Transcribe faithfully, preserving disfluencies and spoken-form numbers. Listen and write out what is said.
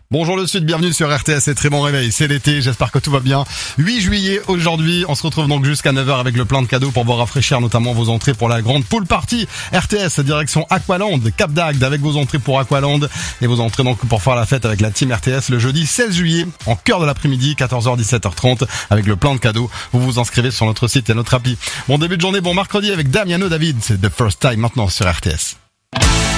Bonjour le Sud, bienvenue sur R T S et très bon réveil, c'est l'été, j'espère que tout va bien. huit juillet aujourd'hui, on se retrouve donc jusqu'à neuf heures avec le plein de cadeaux pour vous rafraîchir notamment vos entrées pour la grande pool party. R T S direction Aqualand, Cap d'Agde avec vos entrées pour Aqualand et vos entrées donc pour faire la fête avec la team R T S le jeudi seize juillet en cœur de l'après-midi, quatorze heures dix-sept heures trente avec le plein de cadeaux. Vous vous inscrivez sur notre site et notre appli. Bon début de journée, bon mercredi avec Damiano David, c'est The First Time maintenant sur R T S.